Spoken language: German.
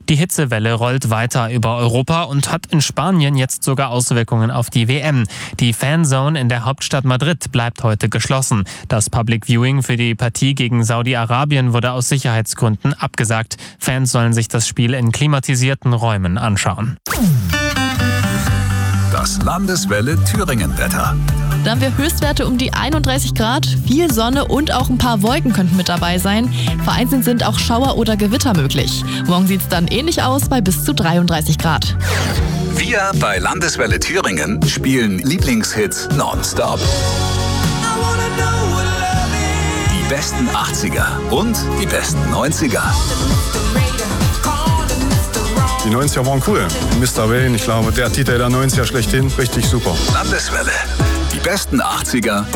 Die Hitzewelle rollt weiter über Europa und hat in Spanien jetzt sogar Auswirkungen auf die WM. Die Fanzone in der Hauptstadt Madrid bleibt heute geschlossen. Das Public Viewing für die Partie gegen Saudi-Arabien wurde aus Sicherheitsgründen abgesagt. Fans sollen sich das Spiel in klimatisierten Räumen anschauen. Das Landeswelle Thüringen-Wetter. Da haben wir Höchstwerte um die 31 Grad, viel Sonne und auch ein paar Wolken könnten mit dabei sein. Vereinzelt sind auch Schauer oder Gewitter möglich. Morgen sieht es dann ähnlich aus bei bis zu 33 Grad. Wir bei Landeswelle Thüringen spielen Lieblingshits nonstop. Die besten 80er und die besten 90er. Die 90er waren cool. Mr. Wayne, ich glaube, der Titel der 90er schlechthin, richtig super. Landeswelle. Die besten 80er